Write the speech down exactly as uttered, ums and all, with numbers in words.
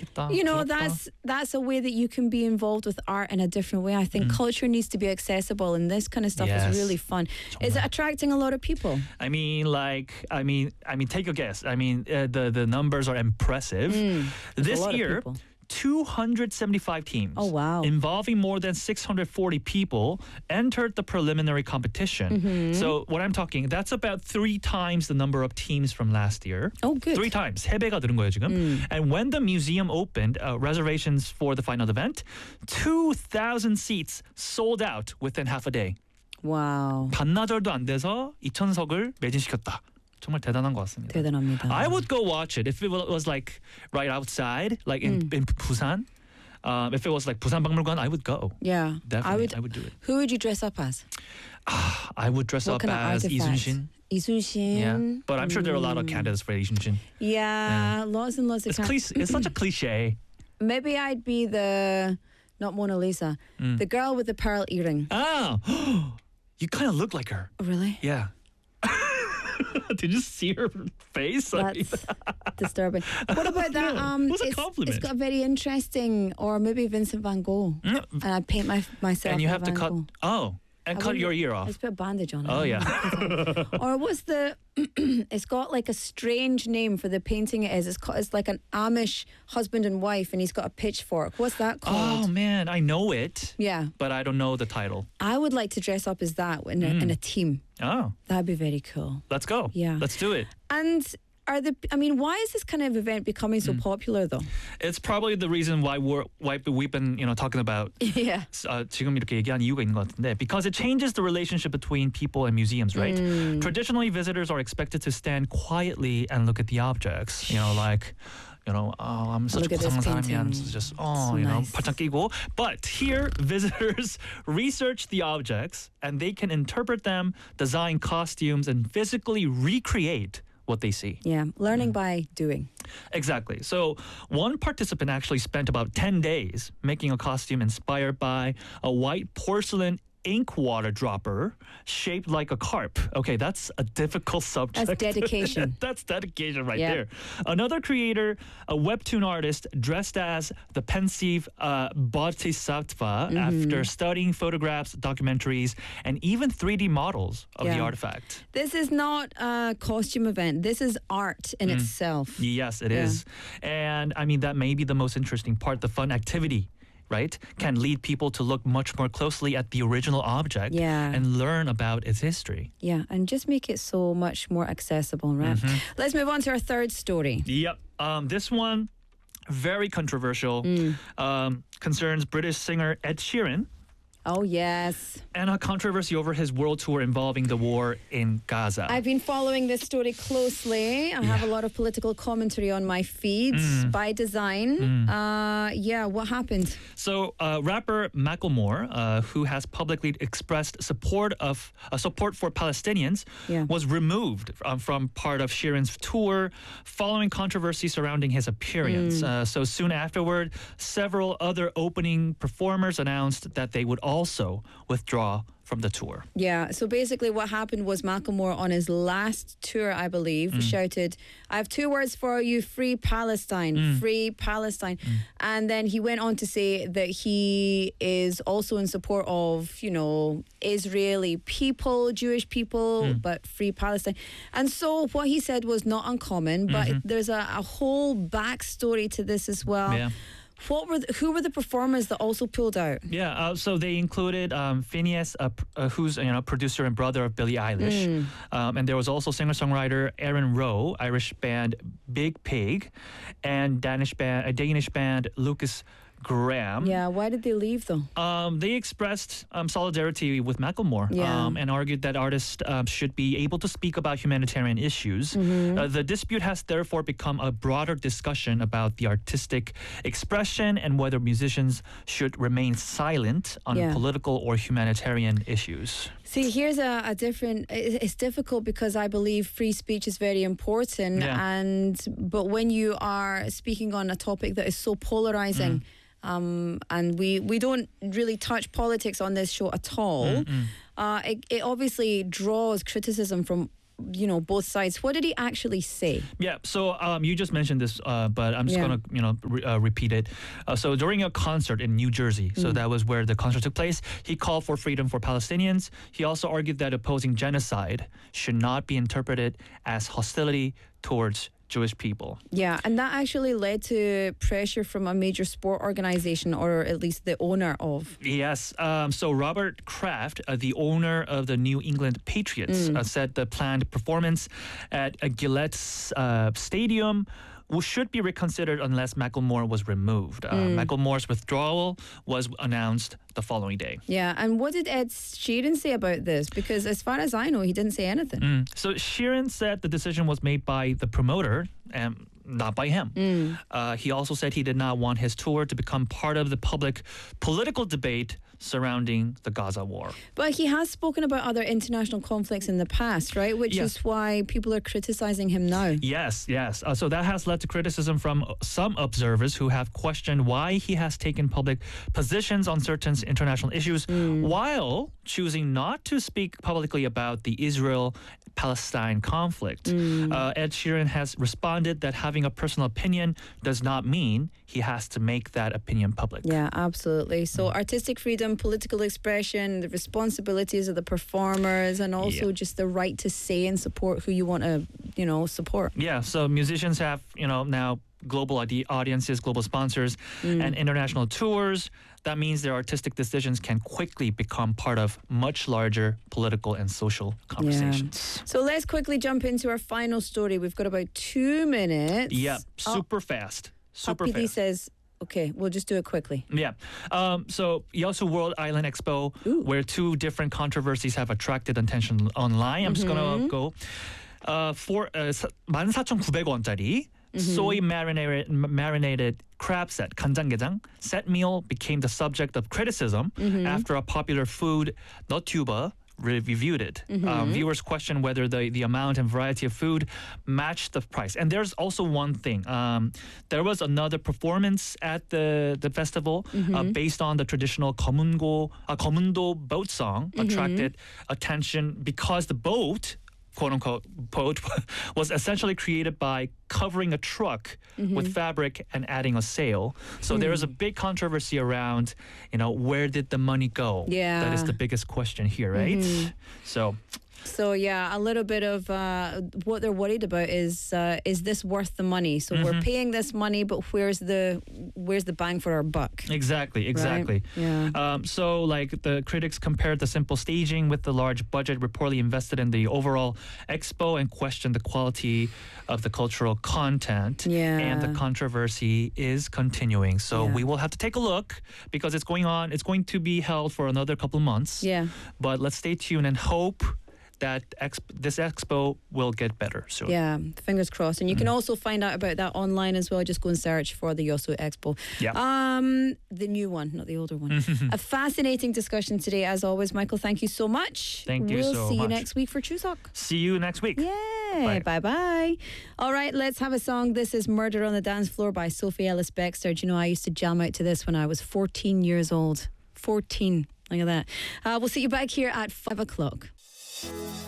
멋있다. You know, 부럽다. that's that's a way that you can be involved with art in a different way. I think Mm. culture needs to be accessible, and this kind of stuff Yes. is really fun. Is it attracting a lot of people? I mean, like, I mean, I mean, take a guess. I mean, uh, the the numbers are impressive. Mm, There's This a lot year, of people. two hundred seventy-five teams, Oh, wow. involving more than six hundred forty people, entered the preliminary competition. Mm-hmm. So, what I'm talking, that's about three times the number of teams from last year. Oh, good. Three times. 세 배가 늘은 거예요, 지금. Mm. And when the museum opened, uh, reservations for the final event, two thousand seats sold out within half a day. Wow. 반나절도 안 돼서 이천 석을 매진시켰다. 정말 대단한 것 같습니다. 대단합니다. I would go watch it if it was like right outside, like in, Mm. in Busan. Um, if it was like Busan 박물관, I would go. Yeah. Definitely, I would. I would do it. Who would you dress up as? I would dress What up kind of as Lee artifacts? Sun-shin. Lee Sun-shin. Yeah, but I'm sure there are a lot of Mm. candidates for Lee Sun-shin. Yeah, lots and lots of It's can- cliche. It's such a cliche. Maybe I'd be the, not Mona Lisa, Mm. the girl with the pearl earring. Oh, you kind of look like her. Oh, really? Yeah. Did you see her face? I mean, That's disturbing. What about that? Yeah, Um, it was a it's, compliment. it's got a very interesting, or maybe Vincent Van Gogh, Mm, and I paint my myself. and you in have to Van cut. Gogh. Oh, and I cut wouldn't- your ear off. Let's put a bandage on it. Oh yeah. Or what's the? It's got like a strange name for the painting. It is. It's called, It's like an Amish husband and wife, and he's got a pitchfork. What's that Oh called? man, I know it, Yeah, but I don't know the title. I would like to dress up as that in a, Mm. in a team. Oh, That'd be very cool. let's go. Yeah. Let's do it. And are the? I mean, why is this kind of event becoming so Mm. popular, though? It's probably the reason why we're why we've been you know talking about Yeah. uh, 지금 이렇게 얘기한 이유가 있는 것 같은데 because it changes the relationship between people and museums, right? Mm. Traditionally, visitors are expected to stand quietly and look at the objects. You know, like. You know, oh, I'm such Look a at this 고상한 사람이야. I'm painting. just, oh, So you know, nice. 팔짱 끼고. But here, visitors research the objects and they can interpret them, design costumes, and physically recreate what they see. Yeah, learning by doing. Exactly. So one participant actually spent about ten days making a costume inspired by a white porcelain ink water dropper shaped like a carp. Okay, that's a difficult subject. That's dedication. That's dedication right Yeah. there. Another creator, a webtoon artist dressed as the pensive uh, bodhisattva Mm-hmm. after studying photographs, documentaries, and even three D models of the Yeah. artifact. This is not a costume event. This is art in itself. Yes, it Yeah. is. And I mean, that may be the most interesting part, the fun activity. Right, can lead people to look much more closely at the original object Yeah. and learn about its history. Yeah, and just make it so much more accessible, right? Mm-hmm. Let's move on to our third story. Yep. Um, this one, very controversial, Mm. um, concerns British singer Ed Sheeran Oh, yes. and a controversy over his world tour involving the war in Gaza. I've been following this story closely. I have a Yeah. lot of political commentary on my feeds Mm. by design. Uh, yeah, what happened? So, uh, rapper Macklemore, uh, who has publicly expressed support of uh, support for Palestinians, Yeah. was removed um, from part of Sheeran's tour following controversy surrounding his appearance. Uh, so soon afterward, several other opening performers announced that they would also withdraw from the tour. Yeah, so basically what happened was Macklemore on his last tour, I believe, Mm. shouted, I have two words for you, free Palestine, Mm. free Palestine. And then he went on to say that he is also in support of, you know, Israeli people, Jewish people, Mm. but free Palestine. And so what he said was not uncommon, but Mm-hmm. there's a, a whole backstory to this as well. Yeah. What were the, who were the performers that also pulled out? Yeah, uh, so they included um, Phineas, uh, p- uh, who's you know producer and brother of Billie Eilish, Mm. um, and there was also singer-songwriter Aaron Rowe, Irish band Big Pig, and Danish band, a Danish band Lucas Graham. Yeah, why did they leave though? Um, they expressed um, solidarity with Macklemore Yeah. um, and argued that artists um, should be able to speak about humanitarian issues. Mm-hmm. Uh, the dispute has therefore become a broader discussion about the artistic expression and whether musicians should remain silent on Yeah. political or humanitarian issues. See, here's a, a different. it- It's difficult because I believe free speech is very important, Yeah. and but when you are speaking on a topic that is so polarizing, um, and we we don't really touch politics on this show at all, uh, it, it obviously draws criticism from you know, both sides. What did he actually say? Yeah, so um, you just mentioned this, uh, but I'm just Yeah. going to, you know, re- uh, repeat it. Uh, so during a concert in New Jersey, so that was where the concert took place, he called for freedom for Palestinians. He also argued that opposing genocide should not be interpreted as hostility towards Jewish people. Yeah, and that actually led to pressure from a major sport organization, or at least the owner of. Yes. Um, so Robert Kraft, uh, the owner of the New England Patriots, uh, said the planned performance at uh, Gillette's uh, Stadium w- should be reconsidered unless Macklemore was removed. Uh, Macklemore's withdrawal was announced the following day. Yeah, and what did Ed Sheeran say about this? Because as far as I know, he didn't say anything. Mm. So Sheeran said the decision was made by the promoter and not by him. Uh, he also said he did not want his tour to become part of the public political debate surrounding the Gaza war. But he has spoken about other international conflicts in the past, right? Which Yeah. is why people are criticizing him now. Yes, yes. Uh, so that has led to criticism from some observers who have questioned why he has taken public positions on certain international issues while choosing not to speak publicly about the Israel-Palestine conflict. Uh, Ed Sheeran has responded that having a personal opinion does not mean he has to make that opinion public. Yeah, absolutely. So artistic freedom, political expression, the responsibilities of the performers, and also Yeah. just the right to say and support who you want to, you know, support. Yeah, so musicians have, you know, now global audi- audiences, global sponsors, and international tours. That means their artistic decisions can quickly become part of much larger political and social conversations. So let's quickly jump into our final story. We've got about two minutes. Yeah, Oh, super fast. Super P D fast. says, okay, we'll just do it quickly. Yeah. Um, so Yeosu World Island Expo, Ooh. where two different controversies have attracted attention online. I'm just Mm-hmm. going to go. Uh, for uh, 만 사천구백 원짜리 Mm-hmm. soy marinated, marinated crab set, 간장게장 set meal became the subject of criticism Mm-hmm. after a popular food, Notuba, reviewed it. Mm-hmm. Um, viewers questioned whether the, the amount and variety of food matched the price. And there's also one thing. Um, there was another performance at the, the festival Mm-hmm. uh, based on the traditional 거문고, uh, 거문도 boat song Mm-hmm. attracted attention because the boat, quote unquote, boat was essentially created by covering a truck Mm-hmm. with fabric and adding a sail. So there is a big controversy around, you know, where did the money go? Yeah. That is the biggest question here, right? So So yeah, a little bit of uh, what they're worried about is uh, is this worth the money? So Mm-hmm. we're paying this money, but where's the where's the bang for our buck? exactly, exactly. Yeah. Um, so like the critics compared the simple staging with the large budget reportedly invested in the overall expo and questioned the quality of the cultural content. Yeah. And the controversy is continuing. So Yeah. we will have to take a look because it's going on. It's going to be held for another couple of months. Yeah. But let's stay tuned and hope that exp- this expo will get better soon. Yeah, fingers crossed. And you can Mm. also find out about that online as well. Just go and search for the Yosu Expo. Yeah. Um, the new one, not the older one. A fascinating discussion today, as always. Michael, thank you so much. Thank you we'll so see you much. next week for Chuseok. See you next week. Yay. Bye bye. All right, let's have a song. This is Murder on the Dance Floor by Sophie Ellis Bextor. Do you know, I used to jam out to this when I was fourteen years old. fourteen. Look at that. Uh, we'll see you back here at five o'clock.